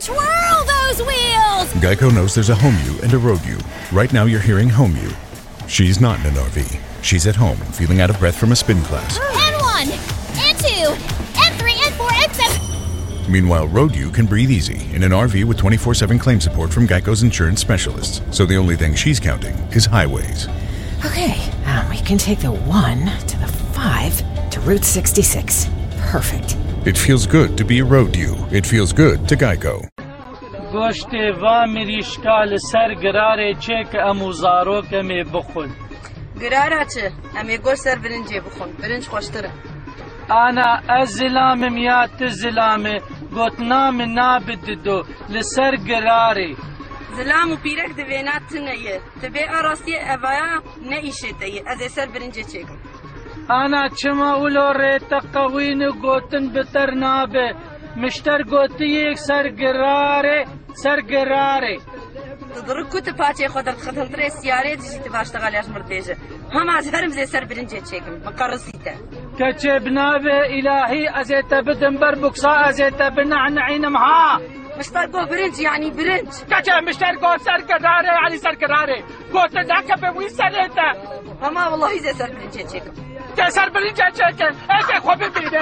Twirl those wheels! Geico knows there's a home you and a road you. Right now you're hearing home you. She's not in an RV. She's at home, feeling out of breath from a spin class. And 1, and 2, and 3, and 4, and 7. Meanwhile, road you can breathe easy in an RV with 24/7 claim support from Geico's insurance specialists. So the only thing she's counting is highways. Okay, we can take the 1 to the 5 to Route 66. Perfect. It feels good to be a road you. It feels good to Geico. گوشت و مریشکال سر گراره چه که اموزارو کمی بخون گراره چه؟ امی گوشت سر برنجی بخون برنج خوشتره انا از زلام میات زلام گوتنام نابددو لسر گراره زلام و پیرک دوینات تنیه تبی آراستی اوایا نیشه تیه از سر برنجی چکم انا چما اولو ریت قوین گوتن بتر نابه مشتر گوتی یک سر گراره تدرك كنت باتي خدرت خدمتري سيارة تجي تباشتغل ياش مرتجة هم از هرم زي سر برنجة تشيكم مقرصيته كتبنا بإلهي أزيت بدن بربكسا أزيت بنعنعين مها مشتركو برنج يعني برنج كتب مشتركو سر قراري يعني سر قراري قلت ذاك بوي سريته هما والله زي سر برنجة تشيكم سر برنجة تشيكم ايش خوبي بيده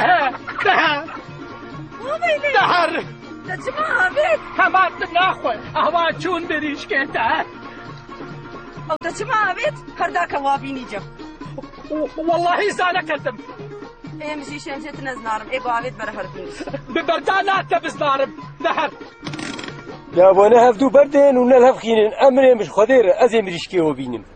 دهر تجمع بيت همات ناخوي اهوان چون بريش كيتا او تجمع بيت كرداك وابيني جم والله زانا كذب ايه مشي شمشت نزنارم ايه قوابيت برهر بنيس ببردانات تبزنارم دهر يا وانا هفدو بردين ونالهف خينين امري مش خدير ازي مريشكي وبينم